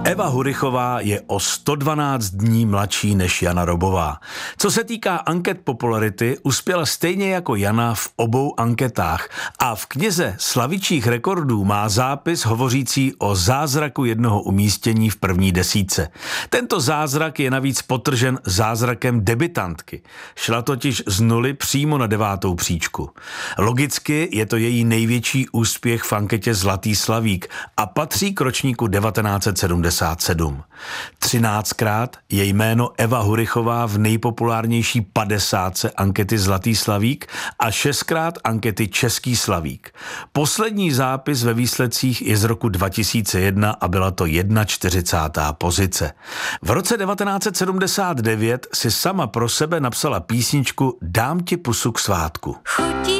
Eva Hurychová je o 112 dní mladší než Jana Robová. Co se týká anket popularity, uspěla stejně jako Jana v obou anketách a v knize Slavičích rekordů má zápis hovořící o zázraku jednoho umístění v první desítce. Tento zázrak je navíc podtržen zázrakem debutantky. Šla totiž z nuly přímo na 9. příčku. Logicky je to její největší úspěch v anketě Zlatý slavík a patří k ročníku 1977. 13krát je jméno Eva Hurychová v nejpopulárnější 50 ankety Zlatý slavík a 6krát ankety Český slavík. Poslední zápis ve výsledcích je z roku 2001 a byla to 41. pozice. V roce 1979 si sama pro sebe napsala písničku Dám ti pusu k svátku.